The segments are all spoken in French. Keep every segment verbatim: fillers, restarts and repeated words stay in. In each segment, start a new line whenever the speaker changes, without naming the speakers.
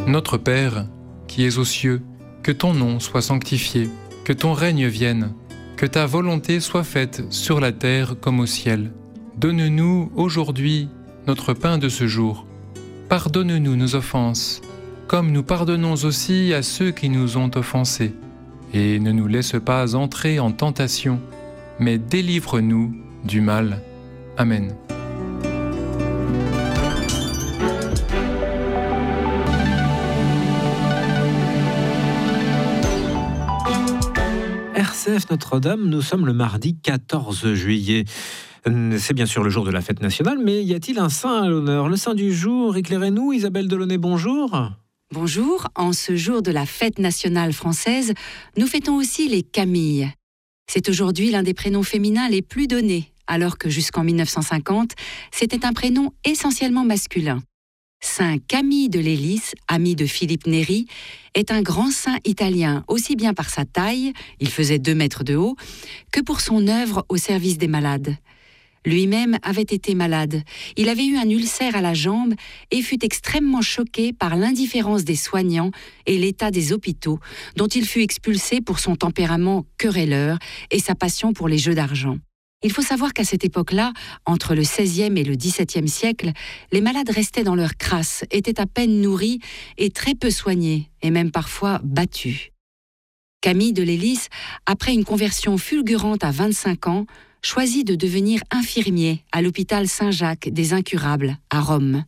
Notre Père, qui es aux cieux, que ton nom soit sanctifié, que ton règne vienne, que ta volonté soit faite sur la terre comme au ciel. Donne-nous aujourd'hui notre pain de ce jour. Pardonne-nous nos offenses, comme nous pardonnons aussi à ceux qui nous ont offensés. Et ne nous laisse pas entrer en tentation, mais délivre-nous du mal. Amen.
R C F Notre-Dame, nous sommes le mardi quatorze juillet. C'est bien sûr le jour de la fête nationale, mais y a-t-il un saint à l'honneur? Le saint du jour, éclairez-nous. Isabelle Delaunay, bonjour.
Bonjour, en ce jour de la fête nationale française, nous fêtons aussi les Camilles. C'est aujourd'hui l'un des prénoms féminins les plus donnés, alors que jusqu'en mille neuf cent cinquante, c'était un prénom essentiellement masculin. Saint Camille de Lellis, ami de Philippe Néri, est un grand saint italien, aussi bien par sa taille, il faisait deux mètres de haut, que pour son œuvre au service des malades. Lui-même avait été malade. Il avait eu un ulcère à la jambe et fut extrêmement choqué par l'indifférence des soignants et l'état des hôpitaux, dont il fut expulsé pour son tempérament querelleur et sa passion pour les jeux d'argent. Il faut savoir qu'à cette époque-là, entre le seizième et le dix-septième siècle, les malades restaient dans leur crasse, étaient à peine nourris et très peu soignés, et même parfois battus. Camille de Lellis, après une conversion fulgurante à vingt-cinq ans, choisit de devenir infirmier à l'hôpital Saint-Jacques des Incurables, à Rome.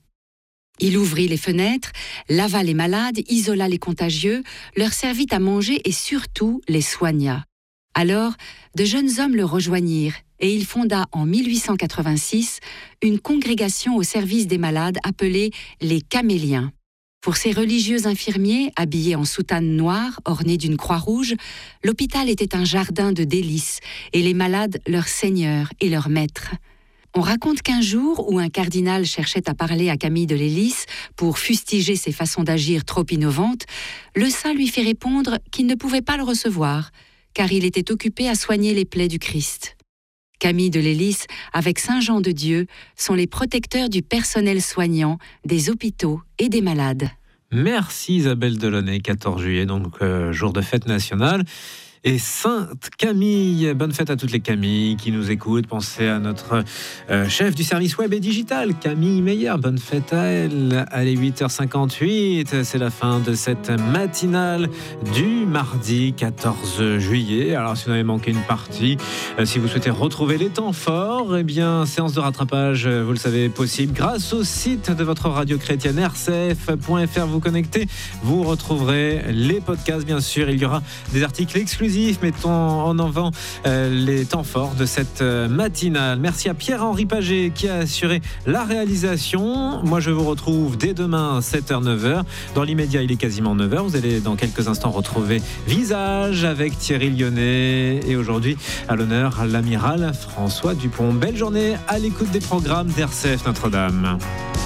Il ouvrit les fenêtres, lava les malades, isola les contagieux, leur servit à manger et surtout les soigna. Alors, de jeunes hommes le rejoignirent et il fonda en mille huit cent quatre-vingt-six une congrégation au service des malades appelée les Caméliens. Pour ces religieux infirmiers, habillés en soutane noire, ornés d'une croix rouge, l'hôpital était un jardin de délices et les malades leur seigneur et leur maître. On raconte qu'un jour où un cardinal cherchait à parler à Camille de Lellis pour fustiger ses façons d'agir trop innovantes, le saint lui fit répondre qu'il ne pouvait pas le recevoir, car il était occupé à soigner les plaies du Christ. Camille de Lellis, avec Saint Jean de Dieu, sont les protecteurs du personnel soignant, des hôpitaux et des malades.
Merci Isabelle Delaunay, quatorze juillet, donc euh, jour de fête nationale. Et Sainte Camille, bonne fête à toutes les Camilles qui nous écoutent. Pensez à notre euh, chef du service web et digital, Camille Meyer. Bonne fête à elle. Allez, huit heures cinquante-huit, c'est la fin de cette matinale du mardi quatorze juillet. Alors, si vous avez manqué une partie, euh, si vous souhaitez retrouver les temps forts, eh bien, séance de rattrapage, vous le savez, possible grâce au site de votre radio chrétienne r c f point f r. Vous connectez, vous retrouverez les podcasts, bien sûr. Il y aura des articles exclusifs. Mettons en avant euh, les temps forts de cette euh, matinale. Merci à Pierre-Henri Paget qui a assuré la réalisation. Moi, je vous retrouve dès demain, sept heures neuf heures. Dans l'immédiat, il est quasiment neuf heures. Vous allez dans quelques instants retrouver Visage avec Thierry Lyonnais. Et aujourd'hui, à l'honneur, à l'amiral François Dupont. Belle journée à l'écoute des programmes d'R C F Notre-Dame.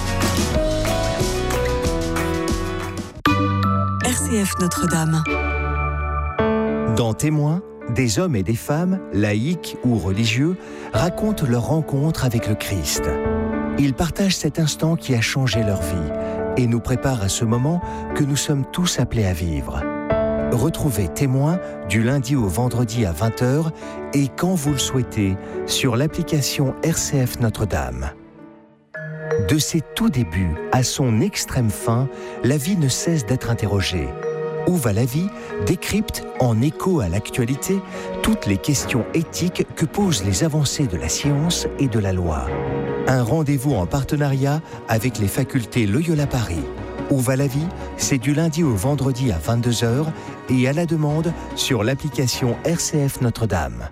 R C F Notre-Dame.
Dans Témoins, des hommes et des femmes, laïcs ou religieux, racontent leur rencontre avec le Christ. Ils partagent cet instant qui a changé leur vie et nous préparent à ce moment que nous sommes tous appelés à vivre. Retrouvez Témoins du lundi au vendredi à vingt heures et quand vous le souhaitez sur l'application R C F Notre-Dame. De ses tout débuts à son extrême fin, la vie ne cesse d'être interrogée. Où va la vie décrypte, en écho à l'actualité, toutes les questions éthiques que posent les avancées de la science et de la loi. Un rendez-vous en partenariat avec les facultés Loyola Paris. Où va la vie, c'est du lundi au vendredi à vingt-deux heures et à la demande sur l'application R C F Notre-Dame.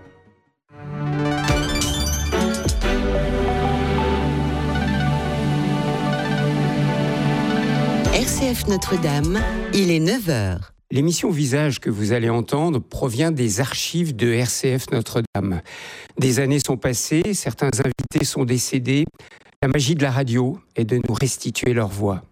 R C F Notre-Dame, il est neuf heures.
L'émission Visage que vous allez entendre provient des archives de R C F Notre-Dame. Des années sont passées, certains invités sont décédés. La magie de la radio est de nous restituer leur voix.